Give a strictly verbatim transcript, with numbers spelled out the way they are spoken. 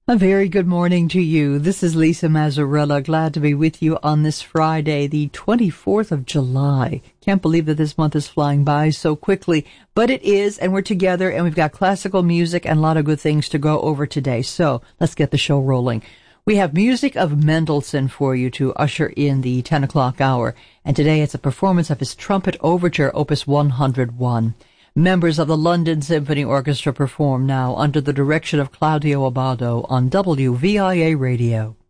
A very good morning to you. This is Lisa Mazzarella. Glad to be with you on this Friday, the twenty-fourth of July. Can't believe that this month is flying by so quickly, but it is, and we're together, and we've got classical music and a lot of good things to go over today. So let's get the show rolling. We have music of Mendelssohn for you to usher in the ten o'clock hour, and today it's a performance of his Trumpet Overture, Opus one hundred one. Members of the London Symphony Orchestra perform now under the direction of Claudio Abbado on W V I A Radio.